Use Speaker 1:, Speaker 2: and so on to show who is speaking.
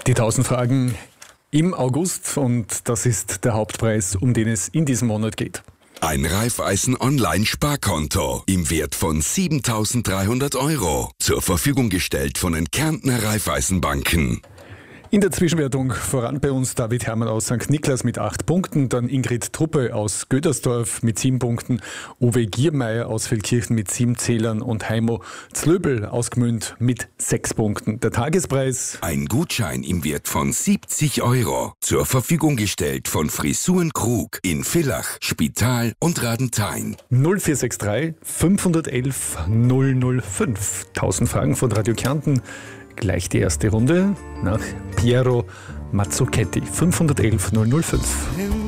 Speaker 1: Die 1000 Fragen im August und das ist der Hauptpreis, um den es in diesem Monat geht.
Speaker 2: Ein Raiffeisen-Online-Sparkonto im Wert von 7.300 € zur Verfügung gestellt von den Kärntner Raiffeisenbanken.
Speaker 1: In der Zwischenwertung voran bei uns David Hermann aus St. Niklas mit 8 Punkten, dann Ingrid Truppe aus Gödersdorf mit 7 Punkten, Uwe Giermeier aus Feldkirchen mit 7 Zählern und Heimo Zlöbel aus Gmünd mit 6 Punkten. Der Tagespreis:
Speaker 2: Ein Gutschein im Wert von 70 € zur Verfügung gestellt von Frisuren Krug in Villach, Spital und Radenthein.
Speaker 1: 0463 511 005. 1000 Fragen von Radio Kärnten. Gleich die erste Runde nach Piero Mazzucchetti. 511 005.